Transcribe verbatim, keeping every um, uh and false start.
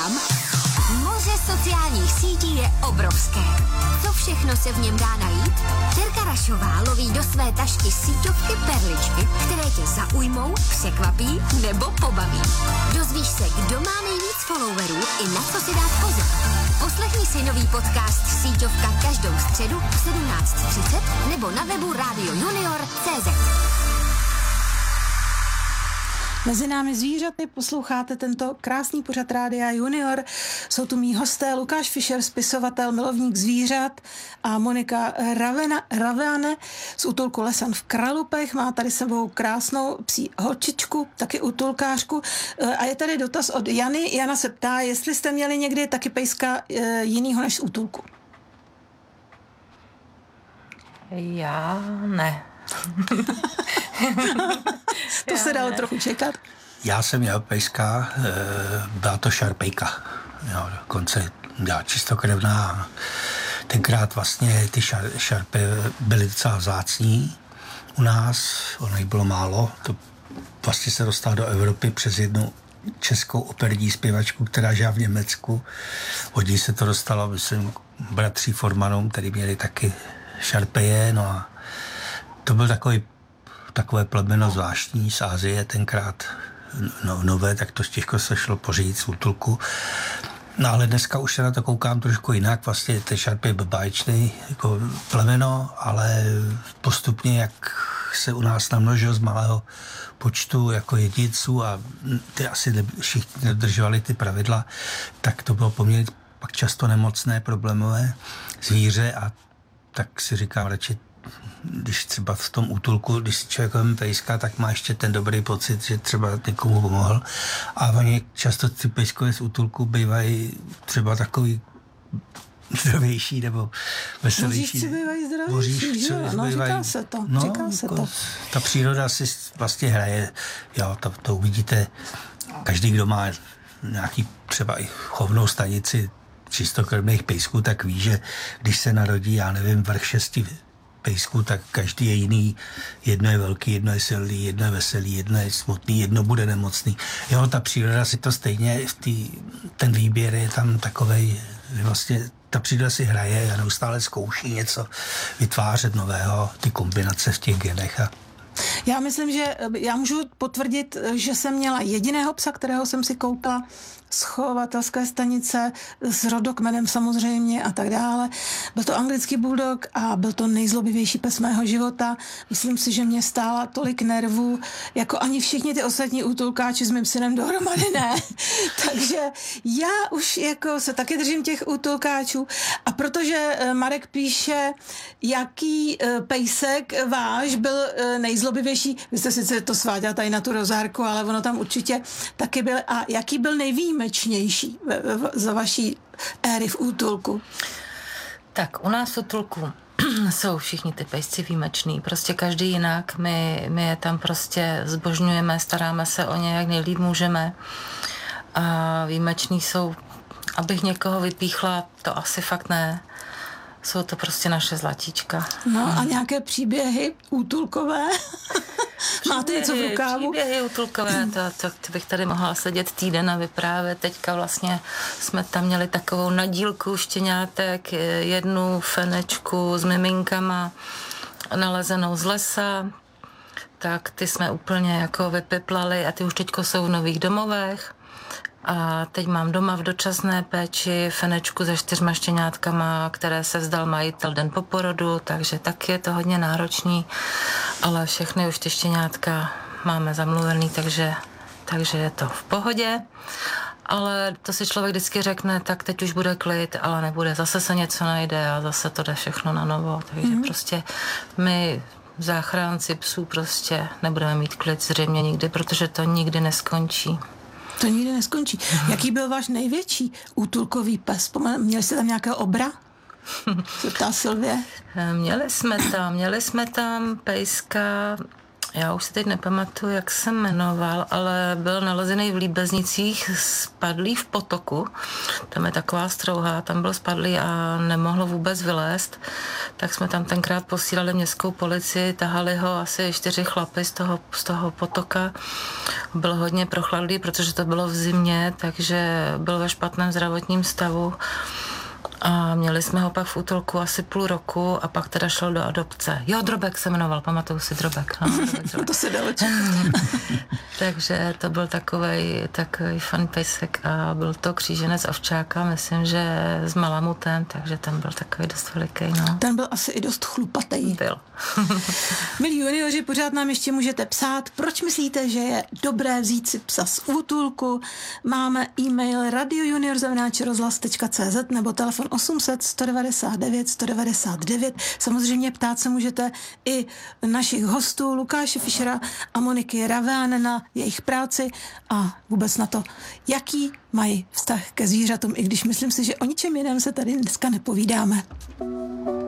vám? Moře sociálních sítí je obrovské. Co všechno se v něm dá najít? Terka Rašová loví do své tašky síťovky perličky, které tě zaujmou, překvapí nebo pobaví. Dozvíš se, kdo má nejvíc followerů i na co si dát pozor. Poslechni si nový podcast Síťovka každou středu v sedmnáct třicet nebo na webu radio junior tečka cé zet. Mezi námi zvířaty posloucháte tento krásný pořad Rádia Junior. Jsou tu mý hosté Lukáš Fischer, spisovatel, milovník zvířat, a Monika Ravena, Raveane z útulku Lesan v Kralupech. Má tady sebou krásnou psí holčičku, taky útulkářku. A je tady dotaz od Jany. Jana se ptá, jestli jste měli někdy taky pejska jinýho než z útulku. Já ne. To se dalo trochu čekat. Já jsem měl pejska, byla to šarpejka. Jo, dokonce byla čistokrevná. Tenkrát vlastně ty šar, šarpy byly docela vzácní u nás, ono jich bylo málo. To vlastně se dostalo do Evropy přes jednu českou operní zpěvačku, která žila v Německu. Od ní se to dostalo, myslím, bratří Formanům, který měli taky šarpeje, no a to byl takový takové plemeno zvláštní z Asie, tenkrát no, nové, tak to těžko se šlo pořídit z útulku. No ale dneska už se na to koukám trošku jinak, vlastně ten šarpej byl báječný jako plemeno, ale postupně, jak se u nás namnožil z malého počtu jako jedinců a ty asi všichni nedržovali ty pravidla, tak to bylo poměrně pak často nemocné, problémové zvíře a tak si říkám radši, když třeba v tom útulku, když si člověk veme pejska, tak má ještě ten dobrý pocit, že třeba někomu pomohl. A oni často ty pejskové z útulku bývají třeba takový zdravější nebo veselější. Mořížci bývají zdravější, Mořížci no, bývají, říká se to. No, říká se jako, to. Ta příroda si vlastně hraje, jo, to, to uvidíte, každý, kdo má nějaký třeba i chovnou stanici čistokrvných pejsků, tak ví, že když se narodí, já nevím, vrch šesti pejsků, tak každý je jiný. Jedno je velký, jedno je silný, jedno je veselý, jedno je smutný, jedno bude nemocný. Jo, ta příroda si to stejně, v tý, ten výběr je tam takovej, vlastně ta příroda si hraje a neustále zkouší něco vytvářet nového, ty kombinace v těch genech. A já myslím, že já můžu potvrdit, že jsem měla jediného psa, kterého jsem si koupila z chovatelské stanice, s rodokmenem samozřejmě a tak dále. Byl to anglický bulldog a byl to nejzlobivější pes mého života. Myslím si, že mě stála tolik nervů, jako ani všichni ty ostatní útulkáči s mým synem dohromady ne. Takže já už jako se taky držím těch útulkáčů a protože Marek píše, jaký pejsek váš byl nejzlobivější, vy jste sice to sváděla tady na tu rozárku, ale ono tam určitě taky byl. A jaký byl nejvýjimečnější za vaší éry v útulku? Tak u nás v útulku jsou všichni ty pejsci výjimečný, prostě každý jinak, my, my je tam prostě zbožňujeme, staráme se o ně, jak nejlíp můžeme a výjimeční jsou, abych někoho vypíchla, to asi fakt ne. Jsou to prostě naše zlatíčka. No a nějaké příběhy útulkové? Máte něco v rukávu? Příběhy útulkové, to, to, to bych tady mohla sedět týden a vyprávět. Teďka vlastně jsme tam měli takovou nadílku štěňátek, jednu fenečku s miminkama nalezenou z lesa, tak ty jsme úplně jako vypiplali a ty už teďko jsou v nových domovech. A teď mám doma v dočasné péči fenečku se čtyřma štěňátkama, které se vzdal majitel den po porodu, takže taky je to hodně náročný, ale všechny už ty štěňátka máme zamluvený, takže, takže je to v pohodě. Ale to si člověk vždycky řekne, tak teď už bude klid, ale nebude, zase se něco najde a zase to jde všechno na novo, takže mm. prostě my záchránci psů prostě nebudeme mít klid zřejmě nikdy, protože to nikdy neskončí. To nikdy neskončí. Jaký byl váš největší útulkový pes? Měli jste tam nějakého obra? Se ptá Sylvie. Měli jsme tam, měli jsme tam pejska, Já už si teď nepamatuju, jak se jmenoval, ale byl nalezený v Líbeznicích, spadlý v potoku. Tam je taková strouha, tam byl spadlý a nemohlo vůbec vylézt. Tak jsme tam tenkrát posílali městskou policii, tahali ho asi čtyři chlapy z toho, z toho potoka. Byl hodně prochladlý, protože to bylo v zimě, takže byl ve špatném zdravotním stavu. A měli jsme ho pak v útulku asi půl roku a pak teda šel do adopce. Jo, Drobek se jmenoval, pamatuju si Drobek. No, Drobek, Drobek. To se dalo čekat. Takže to byl takovej, takovej fun pejsek a byl to kříženec ovčáka, myslím, že s malamutem, takže ten byl takový dost veliký. No. Ten byl asi i dost chlupatý. Byl. Milí junioři, pořád nám ještě můžete psát. Proč myslíte, že je dobré vzít si psa z útulku? Máme e-mail radiojunior zavináč rozhlas tečka cé zet nebo telefon osm set sto devadesát devět sto devadesát devět. Samozřejmě ptát se můžete i našich hostů Lukáše Fischera a Moniky Ravean na jejich práci a vůbec na to, jaký mají vztah ke zvířatům, i když myslím si, že o ničem jiném se tady dneska nepovídáme.